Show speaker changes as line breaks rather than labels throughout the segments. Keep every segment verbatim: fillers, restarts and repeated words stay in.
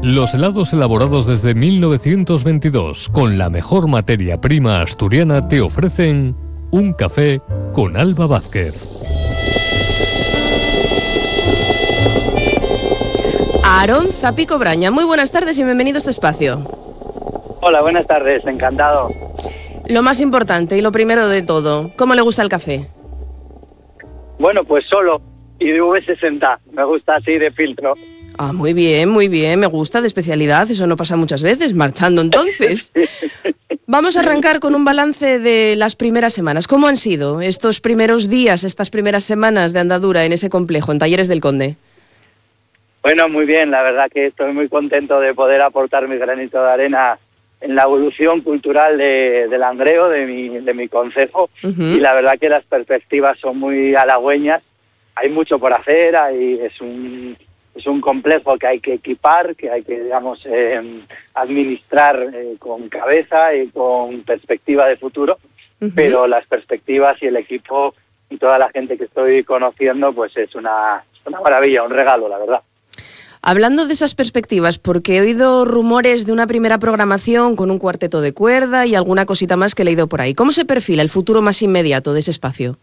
Los helados elaborados desde mil novecientos veintidós con la mejor materia prima asturiana te ofrecen un café con Alba Vázquez.
Aarón Zapico Braña, muy buenas tardes y bienvenido a este espacio.
Hola, buenas tardes, encantado.
Lo más importante y lo primero de todo, ¿cómo le gusta el café?
Bueno, pues solo, y de V sesenta, me gusta así de filtro.
Ah, muy bien, muy bien, me gusta, de especialidad, eso no pasa muchas veces, marchando entonces. Vamos a arrancar con un balance de las primeras semanas. ¿Cómo han sido estos primeros días, estas primeras semanas de andadura en ese complejo, en Talleres del Conde?
Bueno, muy bien, la verdad que estoy muy contento de poder aportar mi granito de arena en la evolución cultural de, de Langreo, de mi, de mi concejo, uh-huh. Y la verdad que las perspectivas son muy halagüeñas, hay mucho por hacer, hay, es un... Es un complejo que hay que equipar, que hay que, digamos, eh, administrar eh, con cabeza y con perspectiva de futuro, uh-huh. Pero las perspectivas y el equipo y toda la gente que estoy conociendo, pues es una, una maravilla, un regalo, la verdad.
Hablando de esas perspectivas, porque he oído rumores de una primera programación con un cuarteto de cuerda y alguna cosita más que he leído por ahí. ¿Cómo se perfila el futuro más inmediato de ese espacio?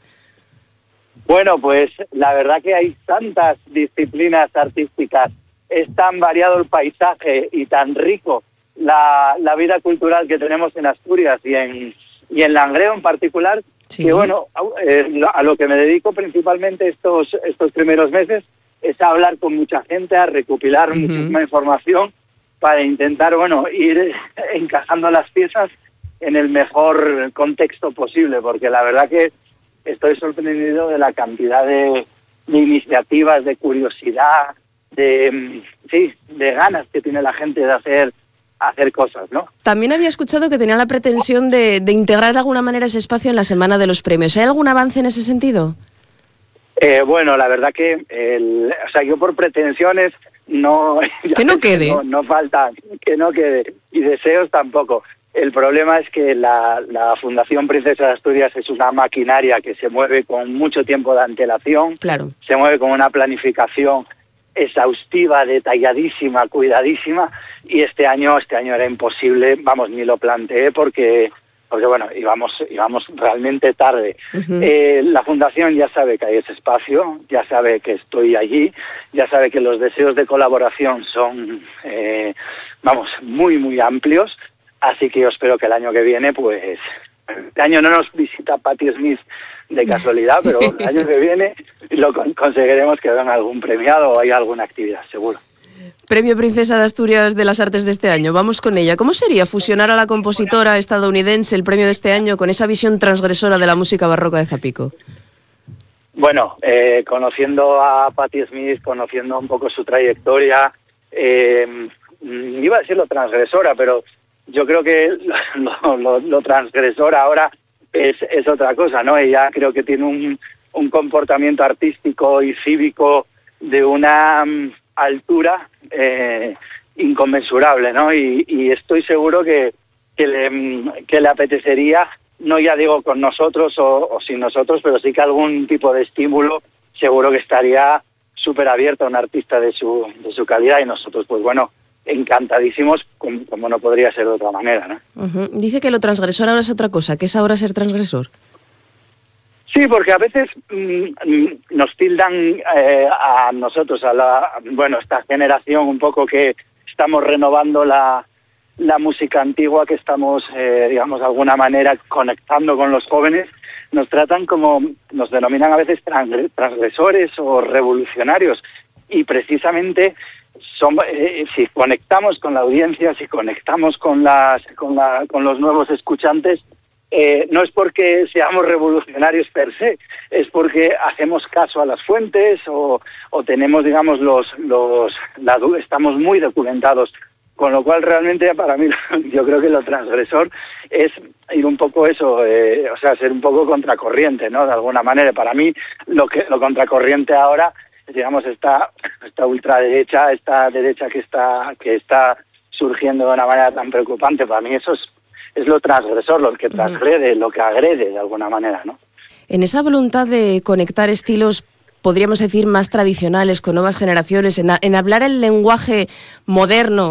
Bueno, pues la verdad que hay tantas disciplinas artísticas, es tan variado el paisaje y tan rico la, la vida cultural que tenemos en Asturias y en, y en Langreo en particular, sí. Que bueno, eh, a lo que me dedico principalmente estos, estos primeros meses es a hablar con mucha gente, a recopilar uh-huh. muchísima información para intentar, bueno, ir encajando las piezas en el mejor contexto posible, porque la verdad que estoy sorprendido de la cantidad de, de iniciativas, de curiosidad, de sí, de ganas que tiene la gente de hacer, hacer cosas, ¿no?
También había escuchado que tenía la pretensión de, de integrar de alguna manera ese espacio en la Semana de los Premios. ¿Hay algún avance en ese sentido?
Eh, bueno, la verdad que, el, o sea, yo por pretensiones no...
Que no quede.
No, no falta, que no quede. Y deseos tampoco. El problema es que la, la Fundación Princesa de Asturias es una maquinaria que se mueve con mucho tiempo de antelación,
claro.
Se mueve con una planificación exhaustiva, detalladísima, cuidadísima, y este año este año era imposible, vamos, ni lo planteé porque, porque bueno, íbamos, íbamos realmente tarde. Uh-huh. Eh, la Fundación ya sabe que hay ese espacio, ya sabe que estoy allí, ya sabe que los deseos de colaboración son, eh, vamos, muy, muy amplios. Así que yo espero que el año que viene, pues, este año no nos visita Patti Smith de casualidad, pero el año que viene lo con- conseguiremos que venga algún premiado o haya alguna actividad, seguro.
Premio Princesa de Asturias de las Artes de este año, vamos con ella. ¿Cómo sería fusionar a la compositora estadounidense el premio de este año con esa visión transgresora de la música barroca de Zapico?
Bueno, eh, conociendo a Patti Smith, conociendo un poco su trayectoria, eh, iba a decirlo transgresora, pero... Yo creo que lo, lo, lo transgresor ahora es, es otra cosa, ¿no? Ella creo que tiene un, un comportamiento artístico y cívico de una um, altura eh, inconmensurable, ¿no? Y, y estoy seguro que, que, le, que le apetecería, no ya digo con nosotros o, o sin nosotros, pero sí que algún tipo de estímulo seguro que estaría súper abierto a un artista de su, de su calidad y nosotros, pues bueno, encantadísimos, como, como no podría ser de otra manera, ¿no?
Uh-huh. Dice que lo transgresor ahora es otra cosa. ¿Qué es ahora ser transgresor?
Sí, porque a veces mmm, nos tildan eh, a nosotros, a la, bueno, esta generación un poco que estamos renovando la, la música antigua, que estamos, eh, digamos, de alguna manera conectando con los jóvenes, nos tratan como, nos denominan a veces transgresores o revolucionarios, y precisamente Son, eh, si conectamos con la audiencia, si conectamos con las con, la, con los nuevos escuchantes, eh, no es porque seamos revolucionarios per se, es porque hacemos caso a las fuentes o, o tenemos, digamos, los los la, estamos muy documentados, con lo cual realmente para mí yo creo que lo transgresor es ir un poco eso, eh, o sea, ser un poco contracorriente, ¿no? De alguna manera, para mí lo que lo contracorriente ahora, digamos, esta esta ultraderecha, esta derecha que está que está surgiendo de una manera tan preocupante, para mí eso es, es lo transgresor, lo que transgrede, lo que agrede de alguna manera, ¿no?
En esa voluntad de conectar estilos, podríamos decir, más tradicionales con nuevas generaciones, en, a, en hablar el lenguaje moderno